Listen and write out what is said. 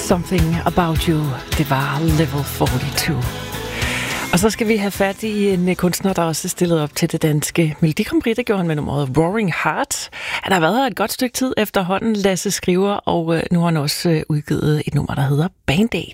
Something About You. Det var Level 42. Og så skal vi have fat i en kunstner, der også er stillet op til det danske Melodi Grand Prix. Det gjorde han med nummeret Roaring Heart. Han har været her et godt stykke tid efterhånden, Lasse Skriver, og nu har han også udgivet et nummer, der hedder Band-Aid.